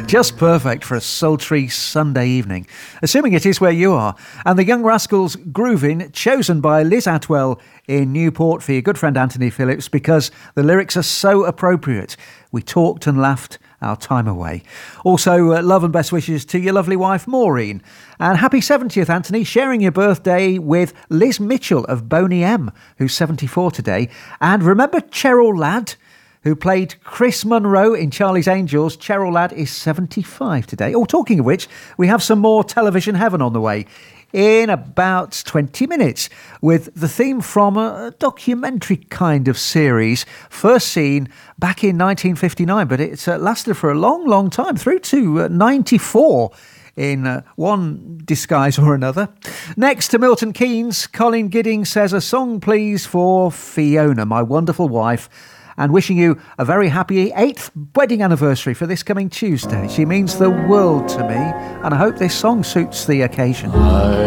Just perfect for a sultry Sunday evening, assuming it is where you are. And the Young Rascals Groovin', chosen by Liz Atwell in Newport for your good friend Anthony Phillips, because the lyrics are so appropriate. We talked and laughed our time away. Also, love and best wishes to your lovely wife Maureen. And happy 70th, Anthony, sharing your birthday with Liz Mitchell of Boney M, who's 74 today. And remember Cheryl Ladd, who played Chris Munro in Charlie's Angels? Cheryl Ladd is 75 today. Oh, talking of which, we have some more Television Heaven on the way in about 20 minutes with the theme from a documentary kind of series, first seen back in 1959, but it's lasted for a long, long time, through to 94 in one disguise or another. Next to Milton Keynes, Colin Gidding says, a song please for Fiona, my wonderful wife, and wishing you a very happy 8th wedding anniversary for this coming Tuesday. She means the world to me, and I hope this song suits the occasion.